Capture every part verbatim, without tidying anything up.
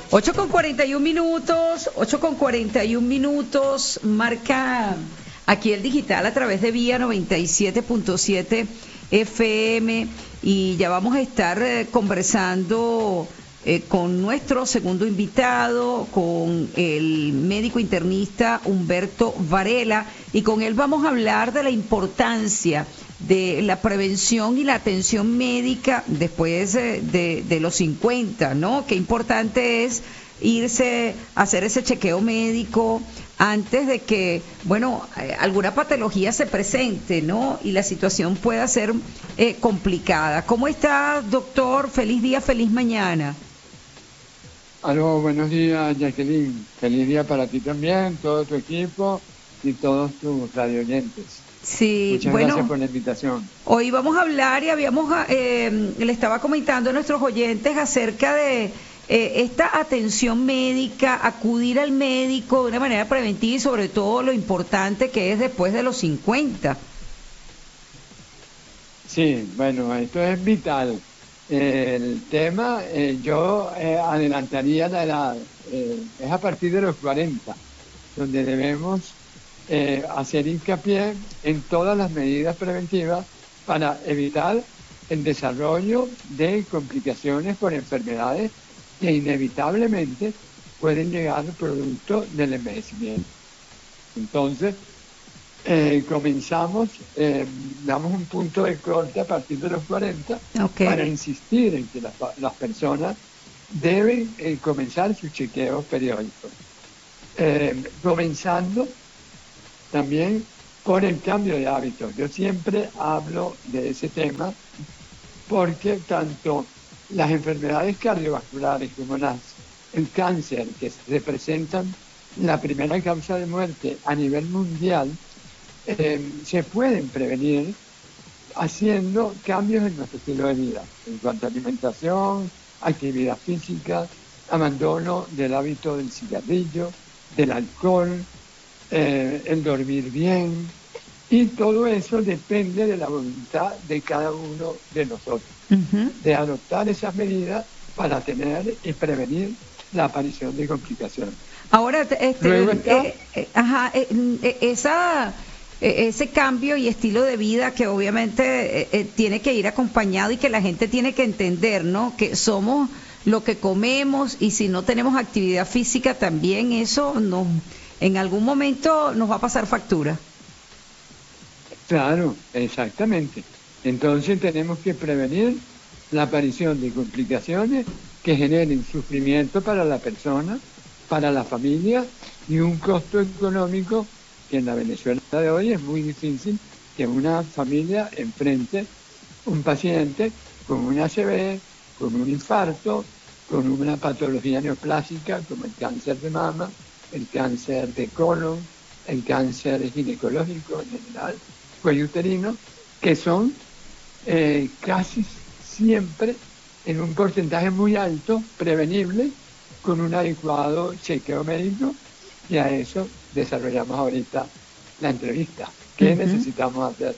ocho con cuarenta y un minutos, ocho con cuarenta y un minutos, marca aquí el digital a través de Vía noventa y siete punto siete F M y ya vamos a estar eh, conversando eh, con nuestro segundo invitado, con el médico internista Humberto Varela, y con él vamos a hablar de la importancia de la prevención y la atención médica después de, de, de los cincuenta, ¿no? Qué importante es irse a hacer ese chequeo médico antes de que, bueno, eh, alguna patología se presente, ¿no? Y la situación pueda ser eh, complicada. ¿Cómo está, doctor? Feliz día, feliz mañana. Aló, buenos días, Jacqueline. Feliz día para ti también, todo tu equipo y todos tus radioyentes. Sí, Muchas bueno, gracias por la invitación. Hoy vamos a hablar y habíamos, eh, le estaba comentando a nuestros oyentes acerca de eh, esta atención médica, acudir al médico de una manera preventiva y sobre todo lo importante que es después de los cincuenta. Sí, bueno, esto es vital. Eh, el tema, eh, yo eh, adelantaría la edad, eh, es a partir de los cuarenta, donde debemos eh, hacer hincapié en todas las medidas preventivas para evitar el desarrollo de complicaciones por enfermedades que inevitablemente pueden llegar producto del envejecimiento. Entonces, eh, comenzamos, eh, damos un punto de corte a partir de los cuarenta, Okay. para insistir en que las, las personas deben eh, comenzar sus chequeos periódicos. Eh, comenzando también por el cambio de hábitos. Yo siempre hablo de ese tema porque tanto las enfermedades cardiovasculares como las, el cáncer, que representan la primera causa de muerte a nivel mundial, eh, se pueden prevenir haciendo cambios en nuestro estilo de vida, en cuanto a alimentación, actividad física, abandono del hábito del cigarrillo, del alcohol, eh, el dormir bien, y todo eso depende de la voluntad de cada uno de nosotros, uh-huh. de adoptar esas medidas para tener y prevenir la aparición de complicaciones. Ahora, este, Luego está, eh, eh, ajá, eh, eh, esa, eh, ese cambio y estilo de vida que obviamente eh, eh, tiene que ir acompañado y que la gente tiene que entender, ¿no? Que somos lo que comemos y si no tenemos actividad física también eso nos, en algún momento nos va a pasar factura. Claro, exactamente. Entonces tenemos que prevenir la aparición de complicaciones que generen sufrimiento para la persona, para la familia y un costo económico que en la Venezuela de hoy es muy difícil que una familia enfrente un paciente con una A C V, con un infarto, con una patología neoplásica como el cáncer de mama, el cáncer de colon, el cáncer ginecológico en general, cuello uterino, que son eh, casi siempre en un porcentaje muy alto prevenible con un adecuado chequeo médico, y a eso desarrollamos ahorita la entrevista. ¿Qué uh-huh. necesitamos hacer?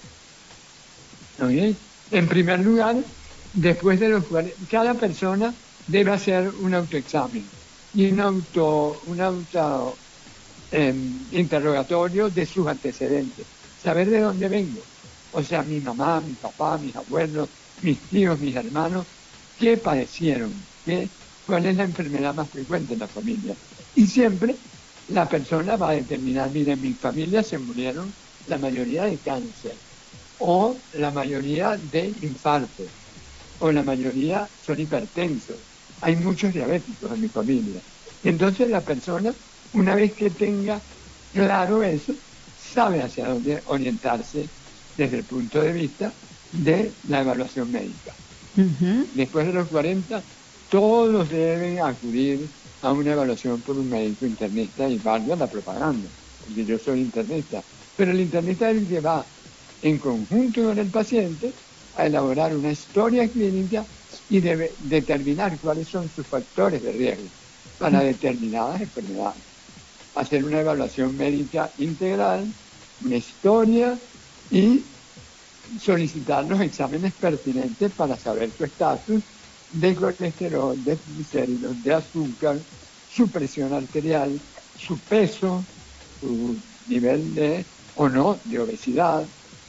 ¿Okay? En primer lugar, después de los cada persona debe hacer un autoexamen y un auto, un auto eh, interrogatorio de sus antecedentes. Saber de dónde vengo. O sea, mi mamá, mi papá, mis abuelos, mis tíos, mis hermanos, ¿qué padecieron? ¿Qué, ¿Cuál es la enfermedad más frecuente en la familia? Y siempre la persona va a determinar, mire, en mi familia se murieron la mayoría de cáncer, o la mayoría de infarto, o la mayoría son hipertensos. Hay muchos diabéticos en mi familia. Entonces la persona, una vez que tenga claro eso, sabe hacia dónde orientarse desde el punto de vista de la evaluación médica. Uh-huh. Después de los cuarenta, todos deben acudir a una evaluación por un médico internista, y valga la propaganda, porque yo soy internista. Pero el internista es el que va en conjunto con el paciente a elaborar una historia clínica y debe determinar cuáles son sus factores de riesgo para determinadas enfermedades. Hacer una evaluación médica integral, una historia y solicitar los exámenes pertinentes para saber su estatus de colesterol, de triglicéridos, de azúcar, su presión arterial, su peso, su nivel de, o no, de obesidad,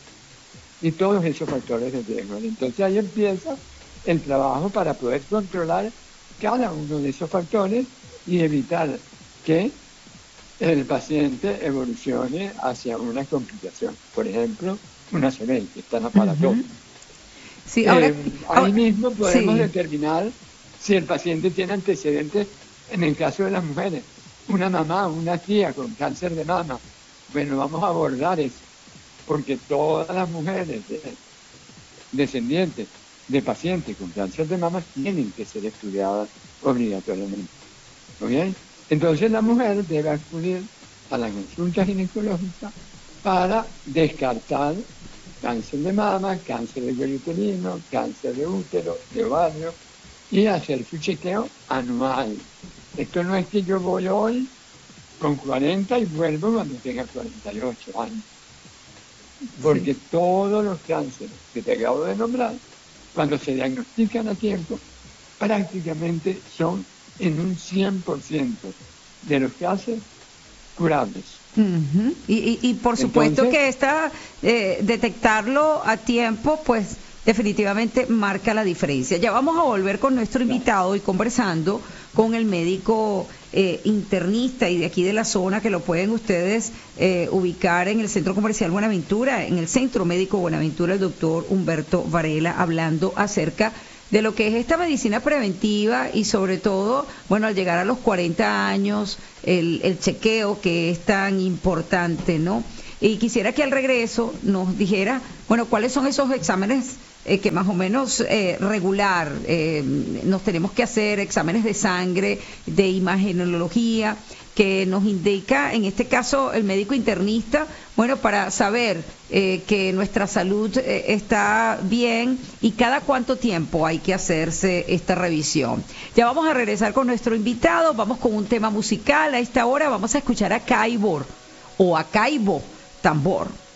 y todos esos factores de riesgo. Entonces ahí empieza el trabajo para poder controlar cada uno de esos factores y evitar que el paciente evolucione hacia una complicación. Por ejemplo, una C V, que es tan aparatosa. Uh-huh. Sí, ahora, eh, ahí ahora, mismo podemos sí. determinar si el paciente tiene antecedentes, en el caso de las mujeres, una mamá, una tía con cáncer de mama. Bueno, vamos a abordar eso, porque todas las mujeres de, descendientes de pacientes con cáncer de mama tienen que ser estudiadas obligatoriamente. ¿Okay? Entonces la mujer debe acudir a la consulta ginecológica para descartar cáncer de mama, cáncer de cuello uterino, cáncer de útero, de ovario, y hacer su chequeo anual. Esto no es que yo voy hoy con cuarenta y vuelvo cuando tenga cuarenta y ocho años. Porque sí, todos los cánceres que te acabo de nombrar, cuando se diagnostican a tiempo, prácticamente son en un cien por ciento de los casos curables. Uh-huh. y, y, y por supuesto Entonces, que esta, eh, detectarlo a tiempo, pues definitivamente marca la diferencia. Ya vamos a volver con nuestro invitado y conversando con el médico eh, internista y de aquí de la zona, que lo pueden ustedes eh, ubicar en el Centro Comercial Buenaventura, en el Centro Médico Buenaventura, el doctor Humberto Varela, hablando acerca de lo que es esta medicina preventiva y sobre todo, bueno, al llegar a los cuarenta años, el, el chequeo que es tan importante, ¿no? Y quisiera que al regreso nos dijera, bueno, cuáles son esos exámenes eh, que más o menos eh, regular eh, nos tenemos que hacer, exámenes de sangre, de imagenología, que nos indica, en este caso, el médico internista, bueno, para saber eh, que nuestra salud eh, está bien y cada cuánto tiempo hay que hacerse esta revisión. Ya vamos a regresar con nuestro invitado, vamos con un tema musical. A esta hora vamos a escuchar a Caibor o a Caibo Tambor.